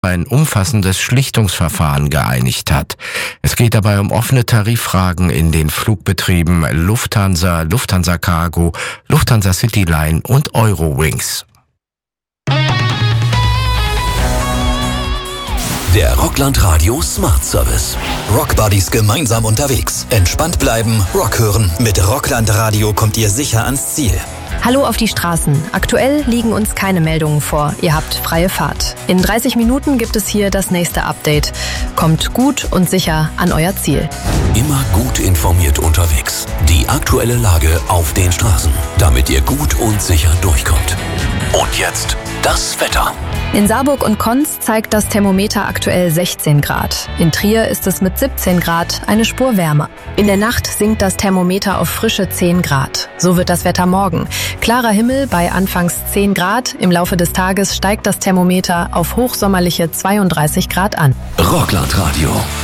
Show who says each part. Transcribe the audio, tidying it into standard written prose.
Speaker 1: ein umfassendes Schlichtungsverfahren geeinigt hat. Es geht dabei um offene Tariffragen in den Flugbetrieben Lufthansa, Lufthansa Cargo, Lufthansa Cityline und Eurowings.
Speaker 2: Der Rockland Radio Smart Service. Rockbuddies gemeinsam unterwegs. Entspannt bleiben, Rock hören. Mit Rockland Radio kommt ihr sicher ans Ziel.
Speaker 3: Hallo auf die Straßen. Aktuell liegen uns keine Meldungen vor. Ihr habt freie Fahrt. In 30 Minuten gibt es hier das nächste Update. Kommt gut und sicher an euer Ziel.
Speaker 2: Immer gut informiert unterwegs. Die aktuelle Lage auf den Straßen, damit ihr gut und sicher durchkommt. Und jetzt das Wetter.
Speaker 3: In Saarburg und Konz zeigt das Thermometer aktuell 16 Grad. In Trier ist es mit 17 Grad eine Spur wärmer. In der Nacht sinkt das Thermometer auf frische 10 Grad. So wird das Wetter morgen. Klarer Himmel bei anfangs 10 Grad. Im Laufe des Tages steigt das Thermometer auf hochsommerliche 32 Grad an.
Speaker 2: Rockland Radio.